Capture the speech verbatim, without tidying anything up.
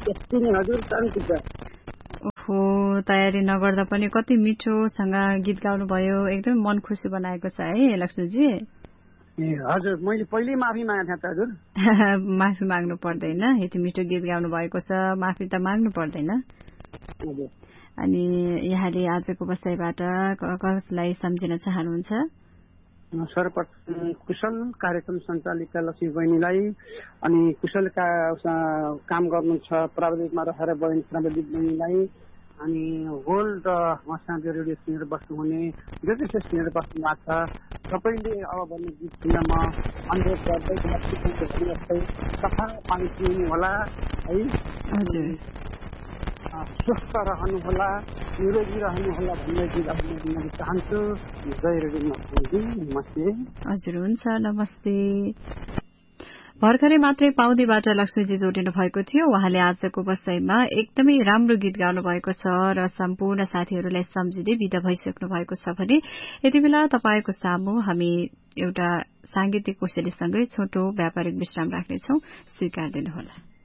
यति नै हजुर शान्ति छ। ओहो, तयारी नगर्दा पनि कति मिठोसँग गीत गाउनुभयो, एकदमै मन खुसी बनाएको छ है लक्ष्मीजी। ए हजुर, मैले पहिले माफी मागेको थिएँ त हजुर। माफी माग्नु पर्दैन, यति मिठो गीत गाउनु भएको छ, माफी त माग्नु पर्दैन। हजुर। अनि यहाँले आजको बसाइबाट कसलाई सम्झिन चाहनुहुन्छ? सर्वप्रथम कुशल कार्यक्रम सञ्चालिका लक्ष्मी बहिनीलाई, अनि कुशल का काम गर्नु छ प्राविधिकमा रहेर बहिनी प्राविधिक बहिनीलाई, अनि होल र उहाँसँग रेडियो सुनेर बस्नुहुने जो जसले सुनेर बस्नु भएको छ सबैले अब भन्ने गीत सुन्न म अनुरोध गर्दै सफा पानी पिउनु होला है। हजुर। स्वस्थ रहनुहोला, निरोगी रहनुहोला भन्ने गीत अब चाहन्छु। जय रेडियो नमस्ते। हजुर, हुन्छ, नमस्ते। भर्खरै मात्रै पाउदीबाट लक्ष्मीजी जोडिनु भएको थियो। उहाँले आजको बसाइमा एकदमै राम्रो गीत गाउनु भएको छ र सम्पूर्ण साथीहरूलाई सम्झिँदै विदा भइसक्नु भएको छ भने यति बेला तपाईको सामु हामी एउटा सांगीतिक कोसेलीसँगै छोटो व्यापारिक विश्राम राख्नेछौं, स्वीकार दिनुहोला।